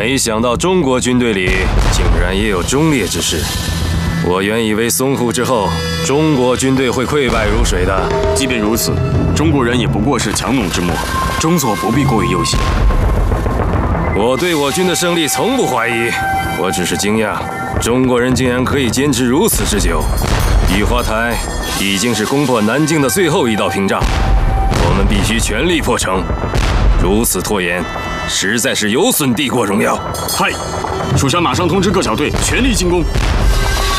没想到中国军队里竟然也有忠烈之士。我原以为淞沪之后，中国军队会溃败如水的。 即便如此，中国人也不过是强弩之末，中佐不必过于忧心。 我对我军的胜利从不怀疑，我只是惊讶，中国人竟然可以坚持如此之久。雨花台已经是攻破南京的最后一道屏障，我们必须全力破城。如此拖延，实在是有损帝国荣耀。 嗨，属下马上通知各小队全力进攻。